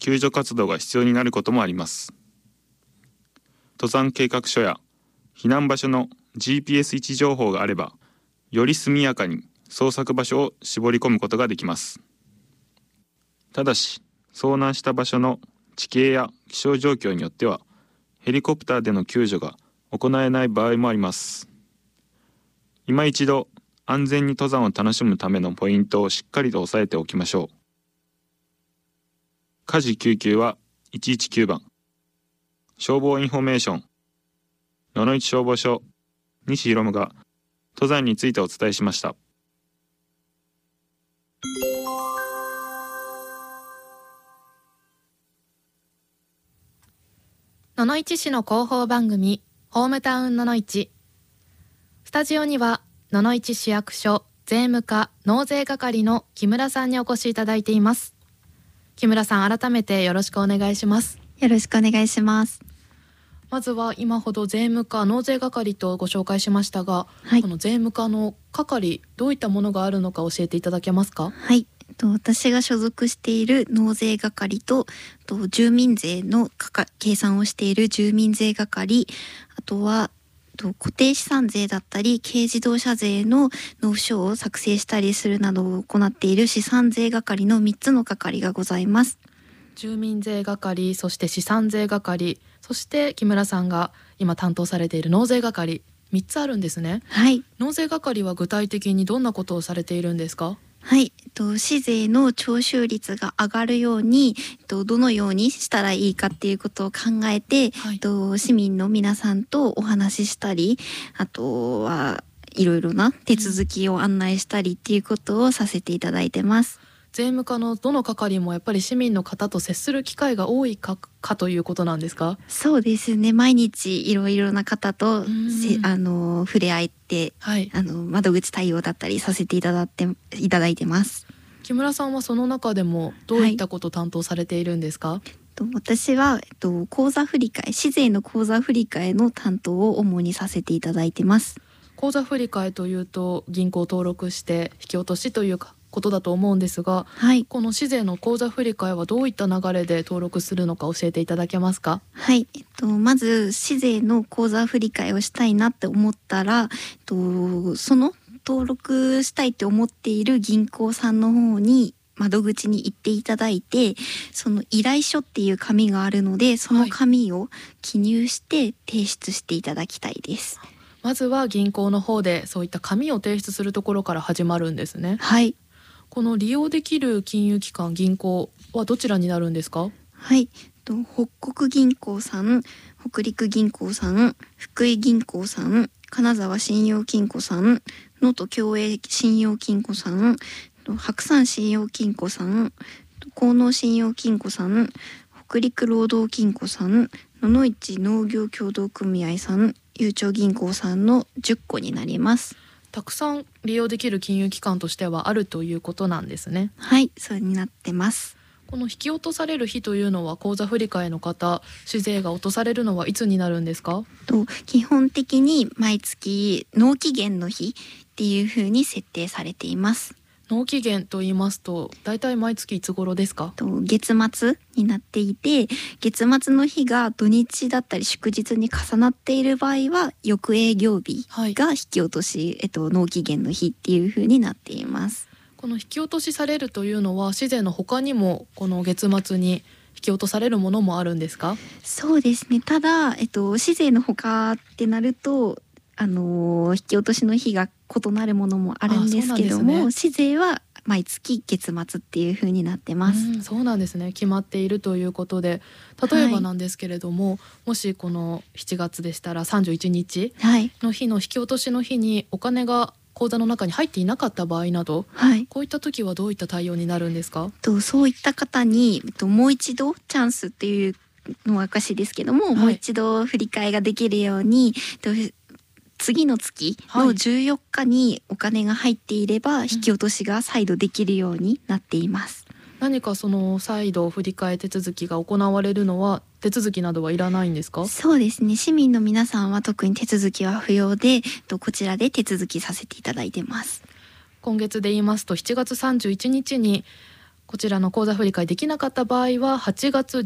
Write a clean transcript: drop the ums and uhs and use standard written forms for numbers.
救助活動が必要になることもあります。登山計画書や避難場所の GPS 位置情報があれば、より速やかに捜索場所を絞り込むことができます。ただし、遭難した場所の地形や気象状況によっては、ヘリコプターでの救助が行えない場合もあります。今一度、安全に登山を楽しむためのポイントをしっかりと押さえておきましょう。火事救急は119番。消防インフォメーション。野々市消防署、西博夢が登山についてお伝えしました。 野々市市の広報番組ホームタウン野々市。スタジオには野々市市役所税務課納税係の木村さんにお越しいただいています。木村さん、改めてよろしくお願いします。 よろしくお願いします。 まずは今ほど税務課納税係とご紹介しましたが、 はい、 この税務課の係、どういったものがあるのか教えていただけますか？ はい、私が所属している納税係と住民税の計算をしている住民税係、あとは固定資産税だったり軽自動車税の納付書を作成したりするなどを行っている資産税係の3つの係がございます。 住民税係、そして資産税係、そして木村さんが今担当されている納税係、3つあるんですね。 はい。 納税係は具体的にどんなことをされているんですか？ はい、市税の徴収率が上がるようにどのようにしたらいいかっていうことを考えて、 はい、 市民の皆さんとお話ししたり、あとはいろいろな手続きを案内したりっていうことをさせていただいてます。 税務課のどの係もやっぱり市民の方と接する機会が多いかということなんですか？ そうですね、毎日いろいろな方と触れ合えて、 はい、 窓口対応だったりさせていただいてます。 木村さんはその中でもどういったことを担当されているんですか？ 私は、口座振替、市税の口座振替の担当を主にさせていただいてます。 口座振替というと銀行登録して引き落としということだと思うんですが、 はい、 この市税の口座振替はどういった流れで登録するのか教えていただけますか？ はい、まず市税の口座振替をしたいなって思ったら、その登録したいって思っている銀行さんの方に窓口に行っていただいて、その依頼書っていう紙があるので、その紙を記入して提出していただきたいです。 まずは銀行の方でそういった紙を提出するところから始まるんですね。 はい。 この利用できる金融機関、銀行はどちらになるんですか？ はい、北国銀行さん、北陸銀行さん、福井銀行さん、金沢信用金庫さん、能登共栄信用金庫さん、白山信用金庫さん、河野信用金庫さん、北陸労働金庫さん、野々市農業協同組合さん、ゆうちょ銀行さんの10個になります。 たくさん利用できる金融機関としてはあるということなんですね。 はい、そうになってます。 この引き落とされる日というのは、口座振替の方、市税が落とされるのはいつになるんですか？ 基本的に毎月納期限の日っていう風に設定されています。 納期限と言いますと、だいたい毎月いつ頃ですか？ 月末になっていて、月末の日が土日だったり祝日に重なっている場合は翌営業日が引き落とし、納期限の日っていう風になっています。 この引き落としされるというのは、市税の他にもこの月末に引き落とされるものもあるんですか？ そうですね、ただ、市税の他ってなると引き落としの日が異なるものもあるんですけども、市税は毎月月末っていう風になってます。 そうなんですね。決まっているということで、例えばなんですけれども、もしこの7月でしたら31日の日の引き落としの日にお金が口座の中に入っていなかった場合など、こういった時はどういった対応になるんですか？ そういった方にもう一度チャンスっていうのは証ですけども、もう一度振り替えができるように次の月の14日にお金が入っていれば引き落としが再度できるようになっています。 何かその再度振り替え手続きが行われるのは、手続きなどはいらないんですか？ そうですね、市民の皆さんは特に手続きは不要で、こちらで手続きさせていただいてます。 今月で言いますと7月31日にこちらの口座振替できなかった場合は8月